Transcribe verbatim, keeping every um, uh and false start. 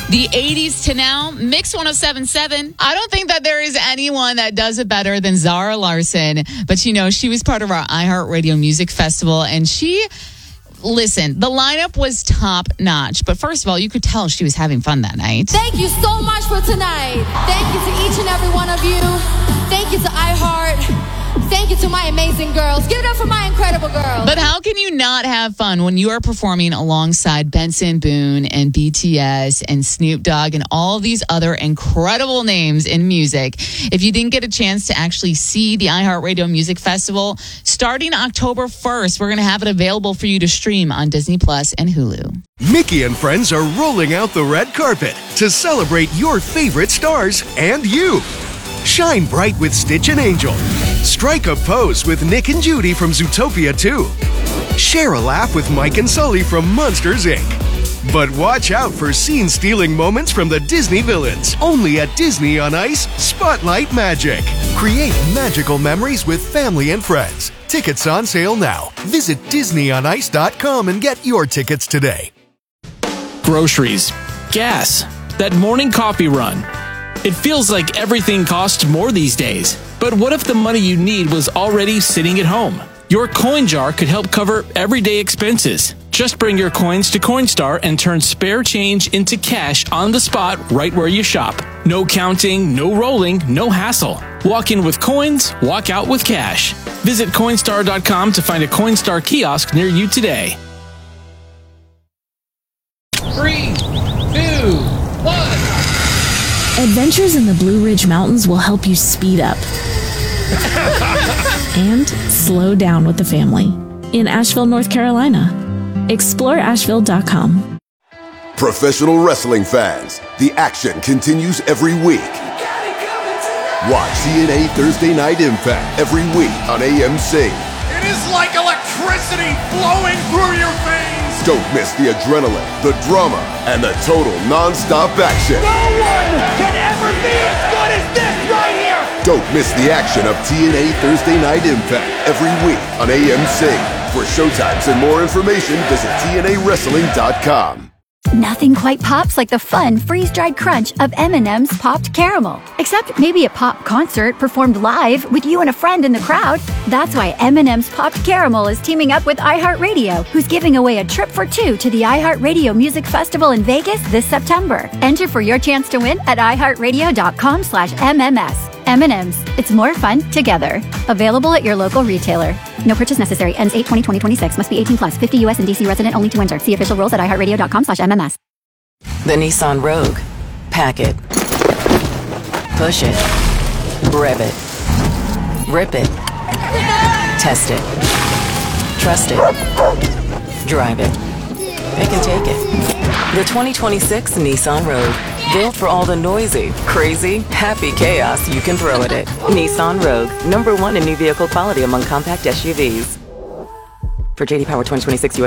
The eighties to now, Mix one oh seven point seven. I don't think that there is anyone that does it better than Zara Larsson. But, you know, she was part of our iHeartRadio Music Festival, and she... Listen, the lineup was top notch, but first of all, you could tell she was having fun that night. Thank you so much for tonight. Thank you to each and every one of you. Thank you to iHeart. Thank you to my amazing girls. Give it up for my incredible girls. But how can you not have fun when you are performing alongside Benson Boone and B T S and Snoop Dogg and all these other incredible names in music? If you didn't get a chance to actually see the iHeartRadio Music Festival, starting October first, we're going to have it available for you to stream on Disney Plus and Hulu. Mickey and friends are rolling out the red carpet to celebrate your favorite stars and you. Shine bright with Stitch and Angel. Strike a pose with Nick and Judy from Zootopia two. Share a laugh with Mike and Sully from Monsters, Incorporated. But watch out for scene-stealing moments from the Disney villains. Only at Disney on Ice, Spotlight Magic. Create magical memories with family and friends. Tickets on sale now. Visit Disney on Ice dot com and get your tickets today. Groceries, gas, that morning coffee run. It feels like everything costs more these days. But what if the money you need was already sitting at home? Your coin jar could help cover everyday expenses. Just bring your coins to Coinstar and turn spare change into cash on the spot right where you shop. No counting, no rolling, no hassle. Walk in with coins, walk out with cash. Visit Coinstar dot com to find a Coinstar kiosk near you today. Three, two, one. Adventures in the Blue Ridge Mountains will help you speed up and slow down with the family in Asheville, North Carolina. Explore Asheville dot com. Professional wrestling fans, the action continues every week. Watch T N A Thursday Night Impact every week on A M C. It is like electricity flowing through your veins. Don't miss the adrenaline, the drama, and the total non-stop action. No one can ever be as good as this right here. Don't miss the action of T N A Thursday Night Impact every week on A M C. For showtimes and more information, visit T N A wrestling dot com. Nothing quite pops like the fun freeze-dried crunch of M and M's Popped Caramel. Except maybe a pop concert performed live with you and a friend in the crowd. That's why M and M's Popped Caramel is teaming up with iHeartRadio, who's giving away a trip for two to the iHeartRadio Music Festival in Vegas this September. Enter for your chance to win at iHeartRadio dot com slash M M S. M and M's. It's more fun together. Available at your local retailer. No purchase necessary. Ends eight twenty twenty twenty-six. Must be eighteen plus. fifty U S and D C resident only to enter. See official rules at iHeartRadio dot com slash M M S. The Nissan Rogue. Pack it. Push it. Rev it. Rip it. Test it. Trust it. Drive it. It can take it. The twenty twenty-six Nissan Rogue. Built for all the noisy, crazy, happy chaos you can throw at it. Nissan Rogue. Number one in new vehicle quality among compact S U Vs. For J D Power twenty twenty-six U S